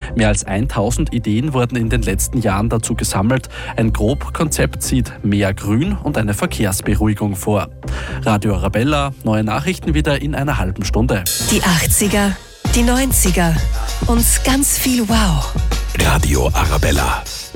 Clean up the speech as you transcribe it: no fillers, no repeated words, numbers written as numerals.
Mehr als 1000 Ideen wurden in den letzten Jahren dazu gesammelt. Ein Grobkonzept sieht mehr Grün und eine Verkehrsberuhigung vor. Radio Arabella, neue Nachrichten wieder in einer halben Stunde. Die 80er, die 90er und ganz viel Wow. Radio Arabella.